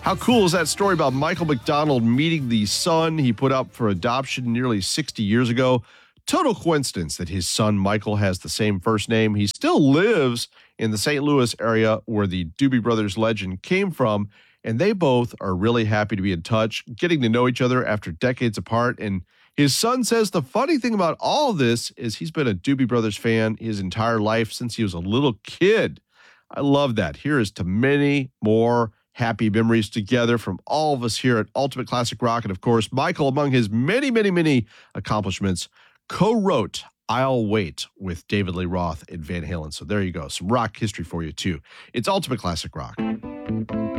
How cool is that story about Michael McDonald meeting the son he put up for adoption nearly 60 years ago? Total coincidence that his son Michael has the same first name. He still lives in the St. Louis area where the Doobie Brothers legend came from, and they both are really happy to be in touch, getting to know each other after decades apart. And his son says the funny thing about all this is he's been a Doobie Brothers fan his entire life since he was a little kid. I love that. Here is to many more happy memories together from all of us here at Ultimate Classic Rock. And of course, Michael, among his many, many, many accomplishments, co-wrote I'll Wait with David Lee Roth and Van Halen. So there you go. Some rock history for you, too. It's Ultimate Classic Rock.